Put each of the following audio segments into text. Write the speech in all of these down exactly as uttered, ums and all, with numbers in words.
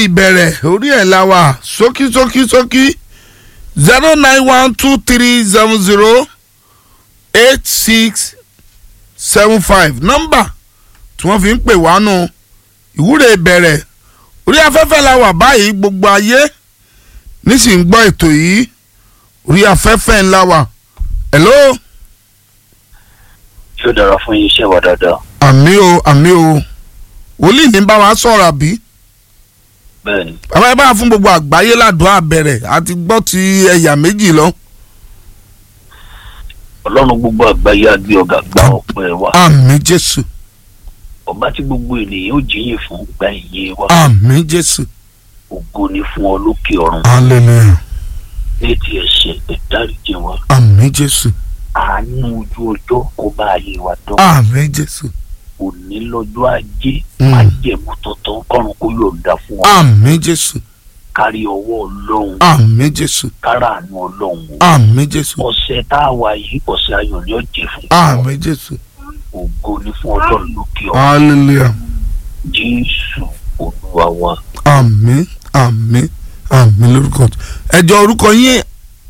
ìbẹ̀rẹ̀ orí ẹ̀ la wà sókí sókí sókí zero nine one two three seven zero eight six seven five nọ́mbà tí wọ́n fi ń pè wá nù ìwúre ìbẹ̀rẹ̀ orí afẹ́fẹ́ la wà báyìí gbogbo ayé nísìnyí gbọ́ ètò yìí orí afẹ́fẹ́ ńlá wà hello. ṣó dára fún yín iṣẹ́ wa dáadáa. àmì o àmì o wòlíì ní bá wa sọ̀rọ̀ àbí. bẹ́ẹ̀ni. bàbá ẹ bá fún gbogbo àgbáyé ládùúgbò àbẹ̀rẹ̀ àti gbọ́ ti ẹ̀yà méjì lọ. ọlọ́run gbogbo àgbáyé agbé ọ̀gá gba ọpẹ́ wa. àmì jésù. ọba tí gbogbo ènìyàn ó jíyìn fún gba ìyè wa. àmì jésù. ògo ni fún ọ lókè ọ̀run. hallelujah. ní ti ẹ̀ṣẹ̀ ìdáríjì wa. àmì jésù. àánú ojú ọjọ́ kó bá ayé wa dán. àmì jésù. òní lọ́jọ́ ajé májẹ̀mú tuntun kọ́run kó yọ̀ǹda fún wa. àmì jésù. kárí ọwọ́ ọlọ́run. àmì jésù. kára àánú ọlọ́run. àmì jésù. ọ̀sẹ̀ tá a wà yìí ọ̀sẹ̀ ayọ̀ ni ó jẹ́ fún wa. àmì jésù. ògo ni fún ọlọ́run lókè ọ̀run. hallelujah. jésù olúwa wa. àmì àmì àmì lórúkọ ẹjọ orúkọ yín.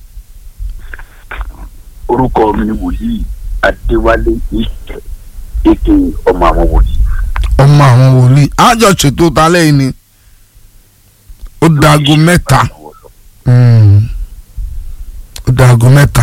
orúkọ mi ni wòlíì adéwálé ìṣẹ èké ọmọ àwọn wòlíì. ọmọ àwọn wòlíì àjọ ṣètò talẹ́ yìí ni ó dago mẹ́ta ó dago mẹ́ta.